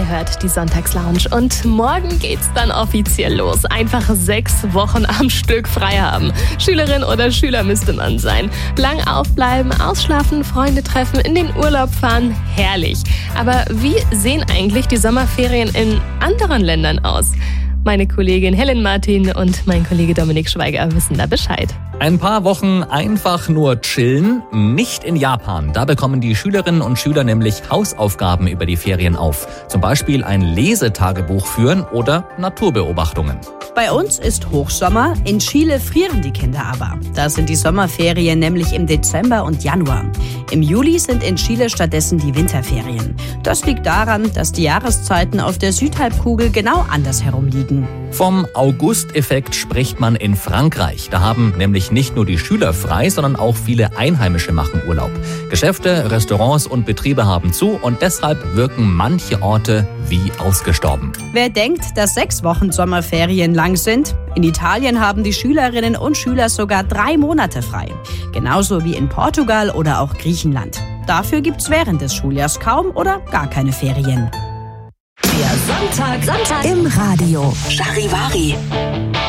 Ihr hört die Sonntagslounge und morgen geht's dann offiziell los. Einfach 6 Wochen am Stück frei haben. Schülerin oder Schüler müsste man sein. Lang aufbleiben, ausschlafen, Freunde treffen, in den Urlaub fahren. Herrlich. Aber wie sehen eigentlich die Sommerferien in anderen Ländern aus? Meine Kollegin Helen Martin und mein Kollege Dominik Schweiger wissen da Bescheid. Ein paar Wochen einfach nur chillen, nicht in Japan. Da bekommen die Schülerinnen und Schüler nämlich Hausaufgaben über die Ferien auf. Zum Beispiel ein Lesetagebuch führen oder Naturbeobachtungen. Bei uns ist Hochsommer, in Chile frieren die Kinder aber. Da sind die Sommerferien nämlich im Dezember und Januar. Im Juli sind in Chile stattdessen die Winterferien. Das liegt daran, dass die Jahreszeiten auf der Südhalbkugel genau andersherum liegen. Vom August-Effekt spricht man in Frankreich. Da haben nämlich nicht nur die Schüler frei, sondern auch viele Einheimische machen Urlaub. Geschäfte, Restaurants und Betriebe haben zu und deshalb wirken manche Orte wie ausgestorben. Wer denkt, dass 6 Wochen Sommerferien lang sind? In Italien haben die Schülerinnen und Schüler sogar 3 Monate frei. Genauso wie in Portugal oder auch Griechenland. Dafür gibt's während des Schuljahrs kaum oder gar keine Ferien. Der Sonntag im Radio. Charivari.